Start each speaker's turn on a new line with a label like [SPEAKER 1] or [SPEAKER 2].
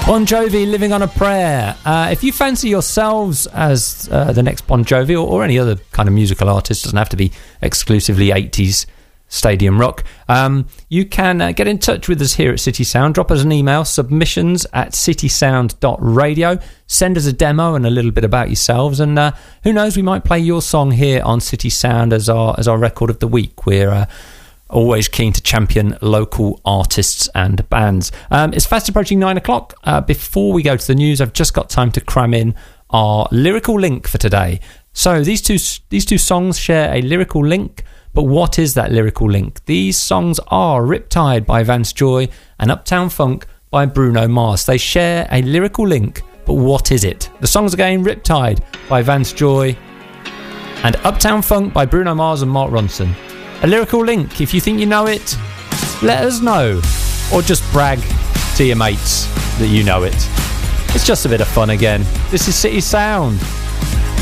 [SPEAKER 1] Bon Jovi, Living on a Prayer. If you fancy yourselves as the next Bon Jovi or any other kind of musical artist, doesn't have to be exclusively 80s stadium rock, you can get in touch with us here at City Sound. Drop us an email, submissions@citysound.radio. Send us a demo and a little bit about yourselves, and who knows, we might play your song here on City Sound as our record of the week. We're always keen to champion local artists and bands. It's fast approaching 9 o'clock. Before we go to the news, I've just got time to cram in our lyrical link for today. So these two songs share a lyrical link, but what is that lyrical link? These songs are Riptide by Vance Joy and Uptown Funk by Bruno Mars. They share a lyrical link, but what is it? The songs again, Riptide by Vance Joy and Uptown Funk by Bruno Mars and Mark Ronson. A lyrical link. If you think you know it, let us know. Or just brag to your mates that you know it. It's just a bit of fun again. This is City Sound.